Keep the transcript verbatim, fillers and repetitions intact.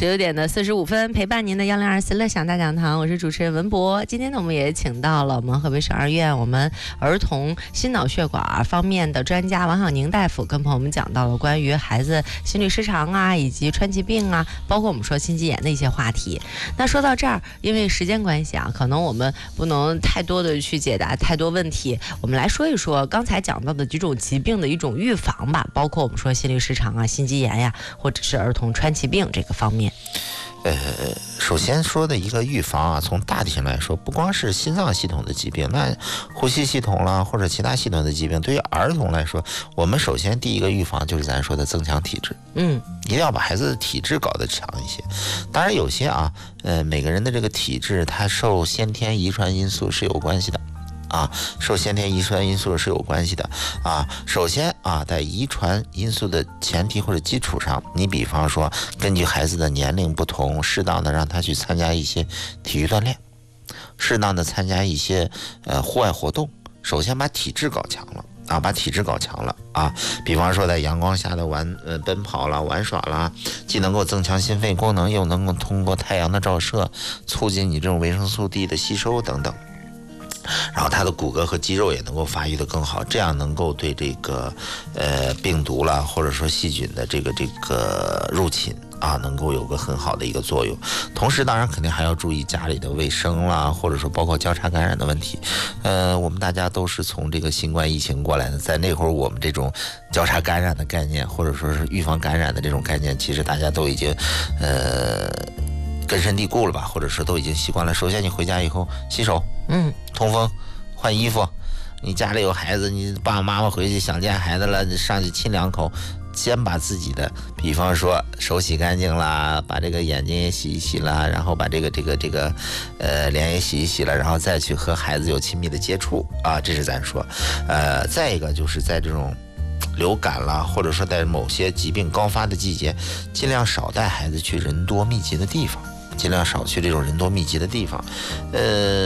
十九点的四十五分，陪伴您的幺零二四乐享大讲堂，我是主持人文博。今天呢，我们也请到了我们河北省二院我们儿童心脑血管方面的专家王晓宁大夫，跟朋友们讲到了关于孩子心律失常啊，以及川崎病啊，包括我们说心肌炎的一些话题。那说到这儿，因为时间关系啊，可能我们不能太多的去解答太多问题，我们来说一说刚才讲到的几种疾病的一种预防吧，包括我们说心律失常啊、心肌炎呀，或者是儿童川崎病这个方面。 呃，首先说的一个预防啊，从大体上来说，不光是心脏系统的疾病，那呼吸系统啦，或者其他系统的疾病，对于儿童来说，我们首先第一个预防就是咱说的增强体质， 嗯， 一定要把孩子的体质搞得强一些。当然有些啊，呃，每个人的这个体质，它受先天遗传因素是有关系的。啊，受先天遗传因素是有关系的啊。首先啊，在遗传因素的前提或者基础上，你比方说根据孩子的年龄不同，适当的让他去参加一些体育锻炼，适当的参加一些呃户外活动。首先把体质搞强了啊，把体质搞强了啊。比方说在阳光下的玩呃奔跑啦、玩耍啦，既能够增强心肺功能，又能够通过太阳的照射促进你这种维生素 D 的吸收等等。然后他的骨骼和肌肉也能够发育得更好，这样能够对这个呃病毒啦，或者说细菌的这个这个入侵啊，能够有个很好的一个作用。同时当然肯定还要注意家里的卫生啦，或者说包括交叉感染的问题。呃我们大家都是从这个新冠疫情过来的，在那会儿我们这种交叉感染的概念，或者说是预防感染的这种概念，其实大家都已经呃根深蒂固了吧，或者是都已经习惯了。首先你回家以后洗手，嗯，通风，换衣服。你家里有孩子，你爸爸妈妈回去想见孩子了，你上去亲两口，先把自己的，比方说手洗干净啦，把这个眼睛也洗一洗啦，然后把这个这个这个呃脸也洗一洗了，然后再去和孩子有亲密的接触啊，这是咱说。呃，再一个就是在这种流感啦，或者说在某些疾病高发的季节，尽量少带孩子去人多密集的地方。尽量少去这种人多密集的地方，呃。